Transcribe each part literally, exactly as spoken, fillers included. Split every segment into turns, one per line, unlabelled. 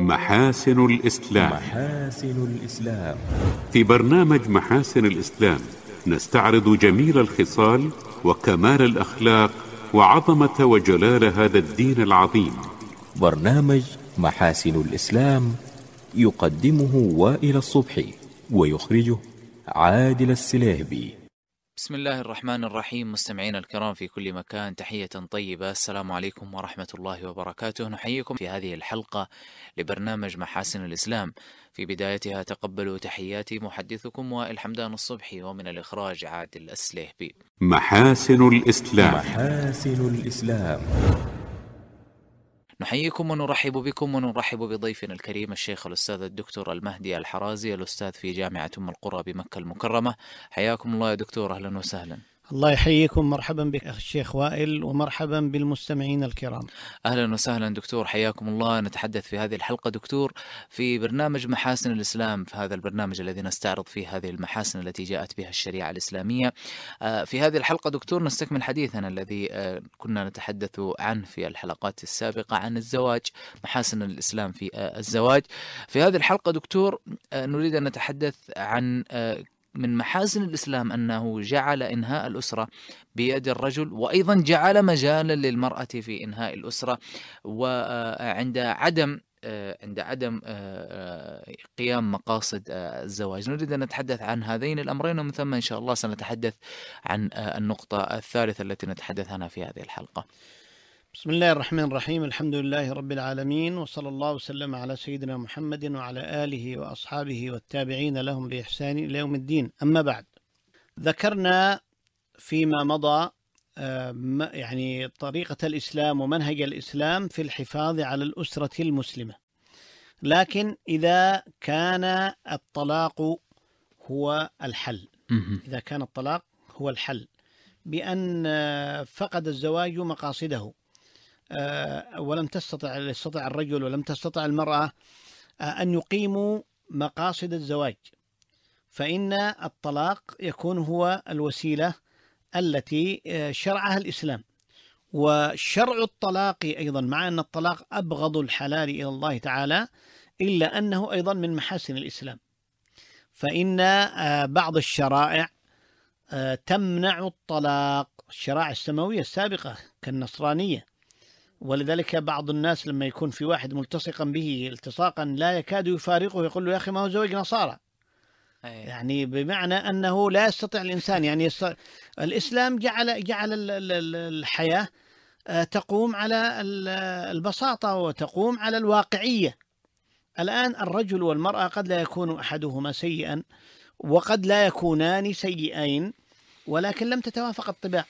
محاسن الإسلام.
محاسن الإسلام.
في برنامج محاسن الإسلام نستعرض جميل الخصال وكمال الأخلاق وعظمة وجلال هذا الدين العظيم.
برنامج محاسن الإسلام يقدمه وائل الصبحي ويخرجه عادل السليهبي.
بسم الله الرحمن الرحيم. مستمعين الكرام في كل مكان، تحية طيبة، السلام عليكم ورحمة الله وبركاته. نحييكم في هذه الحلقة لبرنامج محاسن الإسلام. في بدايتها تقبلوا تحياتي محدثكم وائل حمدان الصبحي، ومن الإخراج عادل السليهبي.
محاسن الإسلام.
محاسن الإسلام.
نحييكم ونرحب بكم ونرحب بضيفنا الكريم الشيخ الأستاذ الدكتور المهدي الحرازي، الأستاذ في جامعة أم القرى بمكة المكرمة. حياكم الله يا دكتور، أهلا وسهلا.
الله يحييكم، مرحبا بك الشيخ وائل ومرحبا بالمستمعين الكرام.
أهلا وسهلا دكتور، حياكم الله. نتحدث في هذه الحلقة دكتور في برنامج محاسن الإسلام، في هذا البرنامج الذي نستعرض فيه هذه المحاسن التي جاءت بها الشريعة الإسلامية. في هذه الحلقة دكتور نستكمل حديثنا الذي كنا نتحدث عنه في الحلقات السابقة عن الزواج، محاسن الإسلام في الزواج. في هذه الحلقة دكتور نريد أن نتحدث عن من محاسن الإسلام أنه جعل إنهاء الأسرة بيد الرجل، وأيضا جعل مجالا للمرأة في إنهاء الأسرة، وعند عدم عند عدم قيام مقاصد الزواج. نريد أن نتحدث عن هذين الأمرين، ومن ثم إن شاء الله سنتحدث عن النقطة الثالثة التي نتحدث عنها في هذه الحلقة.
بسم الله الرحمن الرحيم، الحمد لله رب العالمين، وصلى الله وسلم على سيدنا محمد وعلى آله وأصحابه والتابعين لهم بإحسان إلى يوم الدين. أما بعد، ذكرنا فيما مضى يعني طريقة الإسلام ومنهج الإسلام في الحفاظ على الأسرة المسلمة، لكن إذا كان الطلاق هو الحل، إذا كان الطلاق هو الحل بأن فقد الزواج مقاصده ولم تستطع يستطع الرجل ولم تستطع المرأة أن يقيموا مقاصد الزواج، فإن الطلاق يكون هو الوسيلة التي شرعها الإسلام. وشرع الطلاق أيضا، مع أن الطلاق أبغض الحلال إلى الله تعالى، إلا أنه أيضا من محاسن الإسلام، فإن بعض الشرائع تمنع الطلاق، الشرائع السماوية السابقة كالنصرانية. ولذلك بعض الناس لما يكون في واحد ملتصقا به التصاقا لا يكاد يفارقه يقول له يا أخي ما هو زوج نصارى، يعني بمعنى أنه لا يستطيع الإنسان، يعني يست... الإسلام جعل جعل الحياة تقوم على البساطة وتقوم على الواقعية. الآن الرجل والمرأة قد لا يكون أحدهما سيئا وقد لا يكونان سيئين، ولكن لم تتوافق الطباع،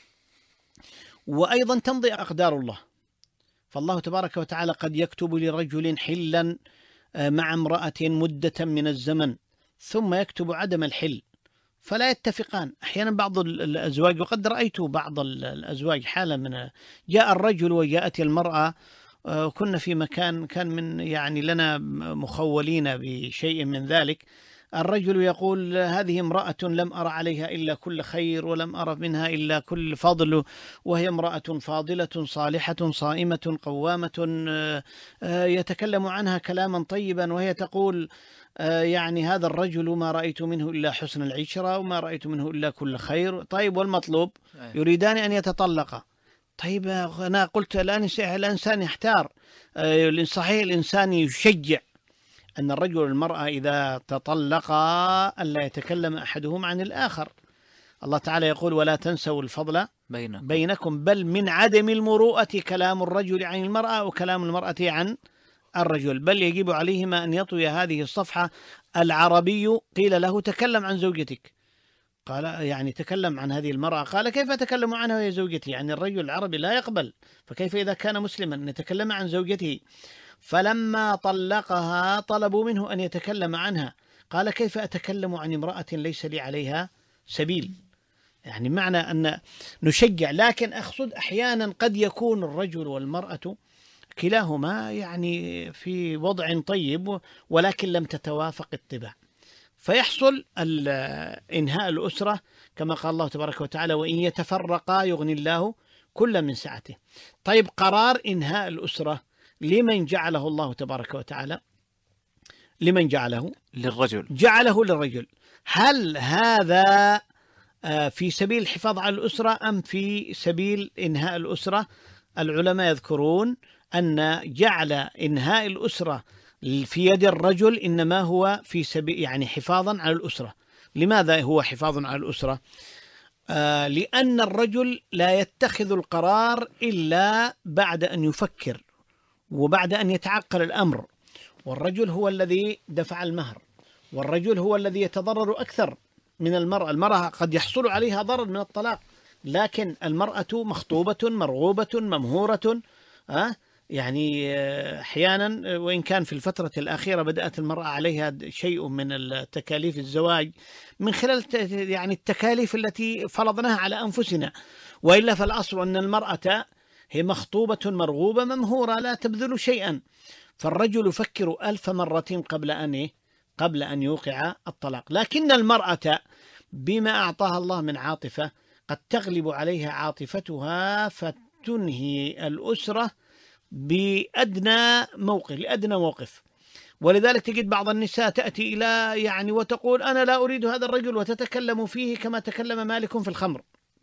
وأيضا تمضي أقدار الله. فالله تبارك وتعالى قد يكتب لرجل حلا مع امرأة مدة من الزمن، ثم يكتب عدم الحل فلا يتفقان. أحيانا بعض الأزواج، وقد رأيت بعض الأزواج حالة من جاء الرجل وجاءت المرأة، كنا في مكان كان من يعني لنا مخولين بشيء من ذلك. الرجل يقول هذه امرأة لم أرى عليها إلا كل خير ولم أرى منها إلا كل فضل، وهي امرأة فاضلة صالحة صائمة قوامة، يتكلم عنها كلاما طيبا، وهي تقول يعني هذا الرجل ما رأيت منه إلا حسن العشرة وما رأيت منه إلا كل خير. طيب والمطلوب؟ يريدان أن يتطلقا. طيب أنا قلت الآن الإنسان يحتار، صحيح الإنسان يشجع أن الرجل والمرأة إذا تطلقا ألا يتكلم أحدهم عن الآخر. الله تعالى يقول ولا تنسوا الفضل بينكم, بينكم بل من عدم المروءة كلام الرجل عن المرأة وكلام المرأة عن الرجل، بل يجب عليهما أن يطوي هذه الصفحة. العربي قيل له تكلم عن زوجتك، قال يعني تكلم عن هذه المرأة، قال كيف أتكلم عنها وهي زوجتي؟ يعني الرجل العربي لا يقبل، فكيف إذا كان مسلما أن يتكلم عن زوجته؟ فلما طلقها طلبوا منه أن يتكلم عنها، قال كيف أتكلم عن امرأة ليس لي عليها سبيل؟ يعني معنى أن نشجع، لكن أقصد أحيانا قد يكون الرجل والمرأة كلاهما يعني في وضع طيب ولكن لم تتوافق الطباع، فيحصل إنهاء الأسرة كما قال الله تبارك وتعالى وإن يتفرقا يغني الله كل من سعته. طيب قرار إنهاء الأسرة لمن جعله الله تبارك وتعالى؟ لمن جعله؟
للرجل.
جعله للرجل. هل هذا في سبيل الحفاظ على الأسرة أم في سبيل إنهاء الأسرة؟ العلماء يذكرون أن جعل إنهاء الأسرة في يد الرجل إنما هو في سبيل يعني حفاظا على الأسرة. لماذا هو حفاظ على الأسرة؟ آه لأن الرجل لا يتخذ القرار إلا بعد أن يفكر وبعد أن يتعقل الأمر، والرجل هو الذي دفع المهر، والرجل هو الذي يتضرر أكثر من المرأة. المرأة قد يحصل عليها ضرر من الطلاق، لكن المرأة مخطوبة مرغوبة ممهورة. أه؟ يعني أحيانا وإن كان في الفترة الأخيرة بدأت المرأة عليها شيء من التكاليف الزواج من خلال يعني التكاليف التي فرضناها على أنفسنا، وإلا فالأصل أن المرأة هي مخطوبة مرغوبة ممهورة لا تبذل شيئا. فالرجل يفكر ألف مرة قبل أن قبل أن يوقع الطلاق، لكن المرأة بما أعطاها الله من عاطفة قد تغلب عليها عاطفتها فتنهي الأسرة بأدنى موقف لأدنى موقف. ولذلك تجد بعض النساء تأتي إلى يعني وتقول أنا لا أريد هذا الرجل، وتتكلم فيه كما تكلم مالك في الخمر،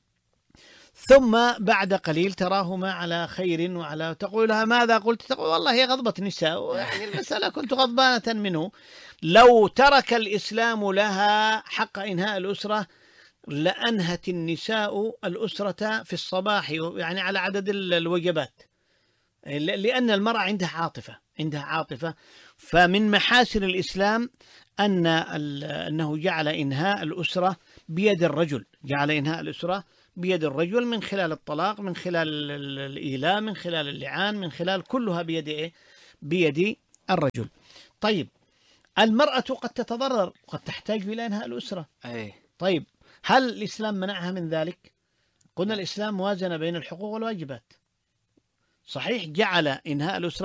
ثم بعد قليل تراهما على خير وعلى تقول لها ماذا قلت؟ تقول والله هي غضبة نساء، يعني المسألة كنت غضبانة منه. لو ترك الإسلام لها حق إنهاء الأسرة لأنهت النساء الأسرة في الصباح يعني على عدد الوجبات، لأن المرأة عندها عاطفة عندها عاطفة. فمن محاسن الإسلام أن أنه جعل إنهاء الأسرة بيد الرجل، جعل إنهاء الأسرة بيد الرجل من خلال الطلاق، من خلال الإيلاء، من خلال اللعان، من خلال كلها بيد إيه؟ بيد الرجل. طيب المرأة قد تتضرر، قد تحتاج إلى إنهاء الأسرة.
أي.
طيب هل الإسلام منعها من ذلك؟ قلنا الإسلام وازن بين الحقوق والواجبات. صحيح جعل إنهاء الأسرة